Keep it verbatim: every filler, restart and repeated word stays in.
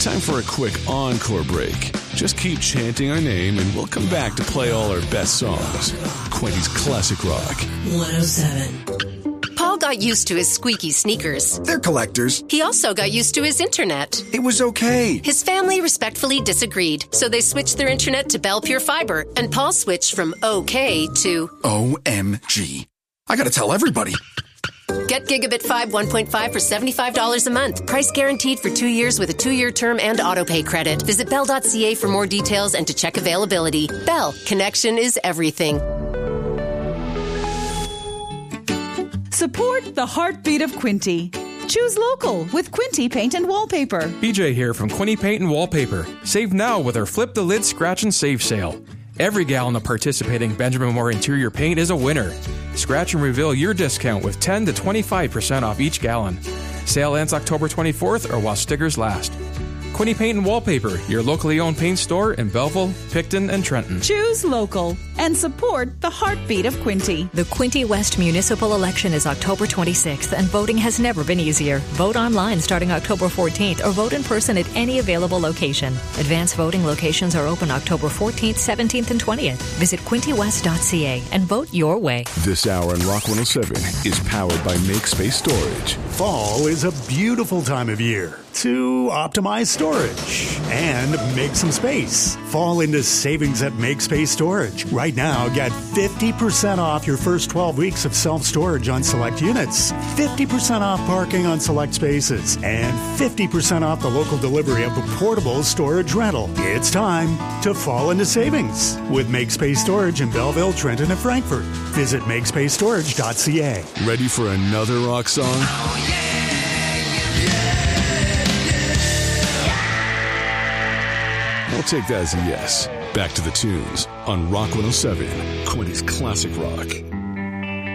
Time for a quick encore break. Just keep chanting our name and we'll come back to play all our best songs. Quinty's Classic Rock. one oh seven. Paul got used to his squeaky sneakers. They're collectors. He also got used to his internet. It was okay. His family respectfully disagreed, so they switched their internet to Bell Pure Fiber, and Paul switched from okay to O M G. I gotta tell everybody. Get Gigabit five one point five for seventy-five dollars a month. Price guaranteed for two years with a two-year term and autopay credit. Visit bell dot c a for more details and to check availability. Bell, connection is everything. Support the heartbeat of Quinty. Choose local with Quinty Paint and Wallpaper. B J here from Quinty Paint and Wallpaper. Save now with our Flip the Lid Scratch and Save sale. Every gallon of participating Benjamin Moore interior paint is a winner. Scratch and reveal your discount with ten to twenty-five percent off each gallon. Sale ends October twenty-fourth or while stickers last. Quinty Paint and Wallpaper, your locally owned paint store in Belleville, Picton, and Trenton. Choose local and support the heartbeat of Quinty. The Quinty West municipal election is October twenty-sixth, and voting has never been easier. Vote online starting October fourteenth or vote in person at any available location. Advanced voting locations are open October fourteenth, seventeenth, and twentieth. Visit quinty west dot c a and vote your way. This hour in Rock one oh seven is powered by Make Space Storage. Fall is a beautiful time of year to optimize storage and make some space. Fall into savings at Make Space Storage. Right now, get fifty percent off your first twelve weeks of self-storage on select units, fifty percent off parking on select spaces, and fifty percent off the local delivery of a portable storage rental. It's time to fall into savings with Make Space Storage in Belleville, Trenton, and Frankfort. Visit make space storage dot c a. Ready for another rock song? Oh, yeah. I'll take that as a yes. Back to the tunes on Rock one oh seven, Quinty's Classic Rock.